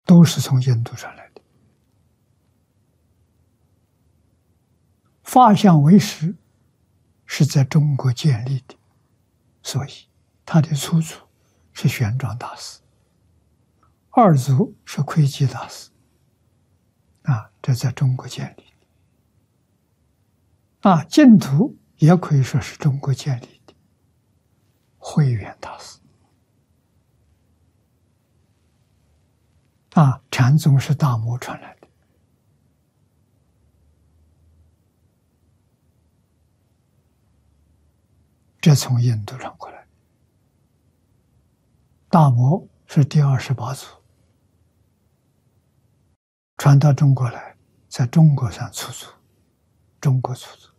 都是从印度传来的。法相为师是在中国建立的，所以他的初祖是玄奘大师，二祖是窥基大师，这在中国建立的。净土也可以说是中国建立的，慧远大师。禅宗是大摩传来的，这从印度传过来。大摩是第28祖，传到中国来，在中国上出祖，中国出祖。